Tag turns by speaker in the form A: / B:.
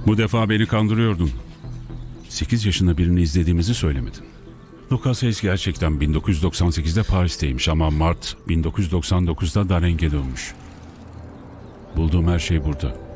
A: Bu defa beni kandırıyordun. 8 yaşında birini izlediğimizi söylemedin. Lucas Hayes gerçekten 1998'de Paris'teymiş ama Mart 1999'da Dareng'e dönmüş. Bulduğum her şey burada.